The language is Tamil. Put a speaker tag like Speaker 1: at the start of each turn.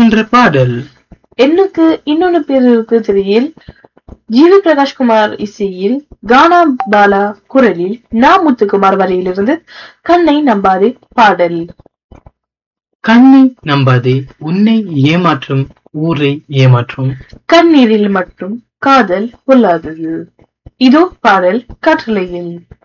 Speaker 1: என்ற பாடல்.
Speaker 2: எண்ணுக்கு இன்னொன்னு பேர் இருக்கு திரையில் ஜிவி பிரகாஷ்குமார் இசையில் கானா பாலா குரலில் நா முத்துக்குமார் வரையிலிருந்து கண்ணை நம்பாதே பாடல்.
Speaker 1: கண்ணை நம்பாதே, உன்னை ஏமாற்றும் ஊரை ஏமாற்றும்.
Speaker 2: கண்ணீரில் மட்டும் காதல் பொல்லாதது. இதோ பாடல் காற்றலையில்.